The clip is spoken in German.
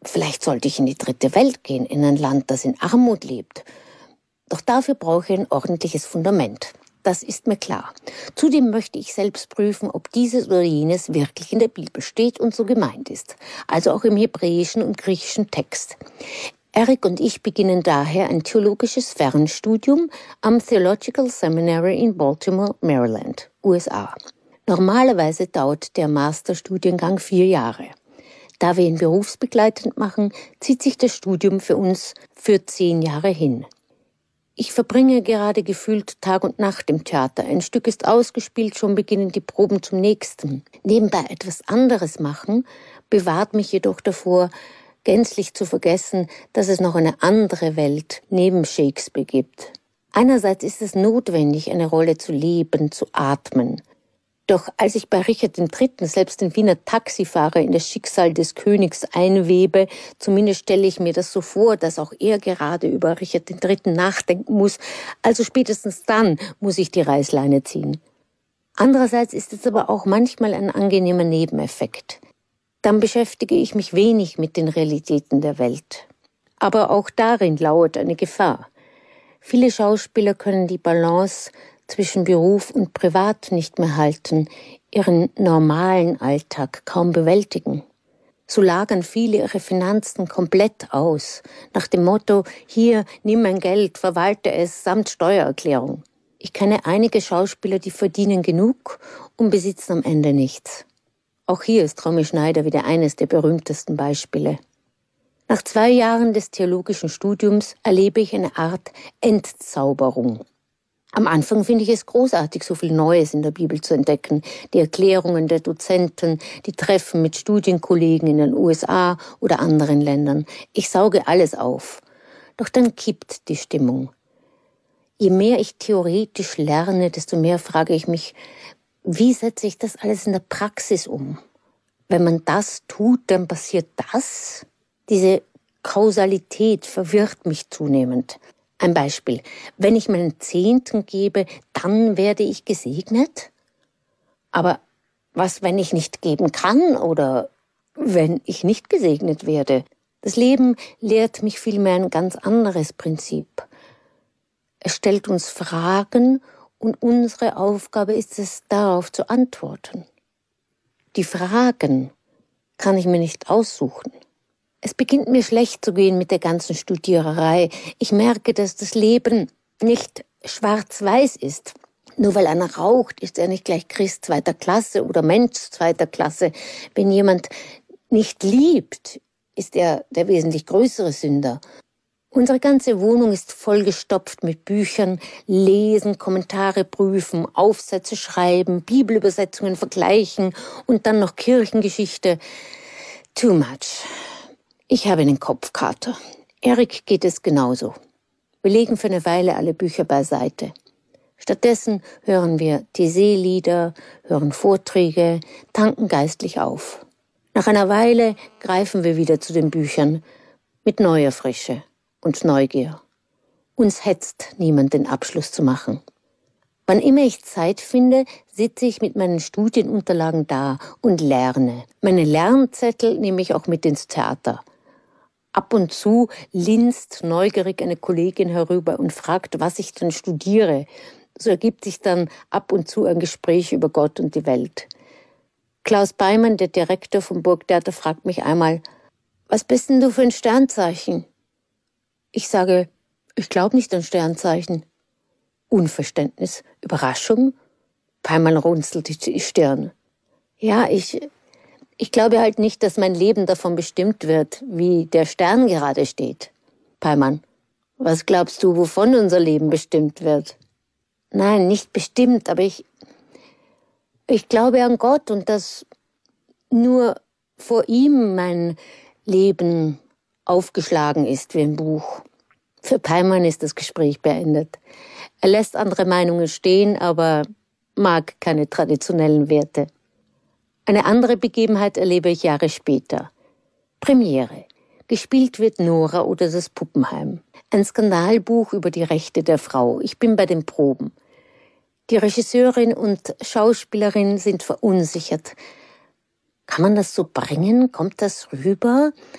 Vielleicht sollte ich in die dritte Welt gehen, in ein Land, das in Armut lebt. Doch dafür brauche ich ein ordentliches Fundament. Das ist mir klar. Zudem möchte ich selbst prüfen, ob dieses oder jenes wirklich in der Bibel steht und so gemeint ist. Also auch im hebräischen und griechischen Text. Eric und ich beginnen daher ein theologisches Fernstudium am Theological Seminary in Baltimore, Maryland, USA. Normalerweise dauert der Masterstudiengang 4 Jahre. Da wir ihn berufsbegleitend machen, zieht sich das Studium für uns für 10 Jahre hin. Ich verbringe gerade gefühlt Tag und Nacht im Theater. Ein Stück ist ausgespielt, schon beginnen die Proben zum nächsten. Nebenbei etwas anderes machen, bewahrt mich jedoch davor, gänzlich zu vergessen, dass es noch eine andere Welt neben Shakespeare gibt. Einerseits ist es notwendig, eine Rolle zu leben, zu atmen. Doch als ich bei Richard III. Selbst den Wiener Taxifahrer in das Schicksal des Königs einwebe, zumindest stelle ich mir das so vor, dass auch er gerade über Richard III. Nachdenken muss, also spätestens dann muss ich die Reißleine ziehen. Andererseits ist es aber auch manchmal ein angenehmer Nebeneffekt. Dann beschäftige ich mich wenig mit den Realitäten der Welt. Aber auch darin lauert eine Gefahr. Viele Schauspieler können die Balance zwischen Beruf und Privat nicht mehr halten, ihren normalen Alltag kaum bewältigen. So lagern viele ihre Finanzen komplett aus, nach dem Motto, hier, nimm mein Geld, verwalte es samt Steuererklärung. Ich kenne einige Schauspieler, die verdienen genug und besitzen am Ende nichts. Auch hier ist Romy Schneider wieder eines der berühmtesten Beispiele. Nach 2 Jahren des theologischen Studiums erlebe ich eine Art Entzauberung. Am Anfang finde ich es großartig, so viel Neues in der Bibel zu entdecken. Die Erklärungen der Dozenten, die Treffen mit Studienkollegen in den USA oder anderen Ländern. Ich sauge alles auf. Doch dann kippt die Stimmung. Je mehr ich theoretisch lerne, desto mehr frage ich mich, wie setze ich das alles in der Praxis um? Wenn man das tut, dann passiert das. Diese Kausalität verwirrt mich zunehmend. Ein Beispiel. Wenn ich meinen Zehnten gebe, dann werde ich gesegnet? Aber was, wenn ich nicht geben kann oder wenn ich nicht gesegnet werde? Das Leben lehrt mich vielmehr ein ganz anderes Prinzip. Es stellt uns Fragen und unsere Aufgabe ist es, darauf zu antworten. Die Fragen kann ich mir nicht aussuchen. Es beginnt mir schlecht zu gehen mit der ganzen Studiererei. Ich merke, dass das Leben nicht schwarz-weiß ist. Nur weil einer raucht, ist er nicht gleich Christ 2. Klasse oder Mensch 2. Klasse. Wenn jemand nicht liebt, ist er der wesentlich größere Sünder. Unsere ganze Wohnung ist vollgestopft mit Büchern, lesen, Kommentare prüfen, Aufsätze schreiben, Bibelübersetzungen vergleichen und dann noch Kirchengeschichte. Too much. Ich habe einen Kopfkater. Eric geht es genauso. Wir legen für eine Weile alle Bücher beiseite. Stattdessen hören wir TC-Lieder, hören Vorträge, tanken geistlich auf. Nach einer Weile greifen wir wieder zu den Büchern mit neuer Frische und Neugier. Uns hetzt niemand, den Abschluss zu machen. Wann immer ich Zeit finde, sitze ich mit meinen Studienunterlagen da und lerne. Meine Lernzettel nehme ich auch mit ins Theater. Ab und zu linst neugierig eine Kollegin herüber und fragt, was ich denn studiere. So ergibt sich dann ab und zu ein Gespräch über Gott und die Welt. Klaus Beimann, der Direktor vom Burgtheater, fragt mich einmal, was bist denn du für ein Sternzeichen? Ich sage, ich glaube nicht an Sternzeichen. Unverständnis, Überraschung. Beimann runzelt die Stirn. Ja, ich glaube halt nicht, dass mein Leben davon bestimmt wird, wie der Stern gerade steht. Beimann, was glaubst du, wovon unser Leben bestimmt wird? Nein, nicht bestimmt, aber ich glaube an Gott und dass nur vor ihm mein Leben aufgeschlagen ist wie ein Buch. Für Beimann ist das Gespräch beendet. Er lässt andere Meinungen stehen, aber mag keine traditionellen Werte. Eine andere Begebenheit erlebe ich Jahre später. Premiere. Gespielt wird Nora oder das Puppenheim. Ein Skandalbuch über die Rechte der Frau. Ich bin bei den Proben. Die Regisseurin und Schauspielerin sind verunsichert. Kann man das so bringen? Kommt das rüber?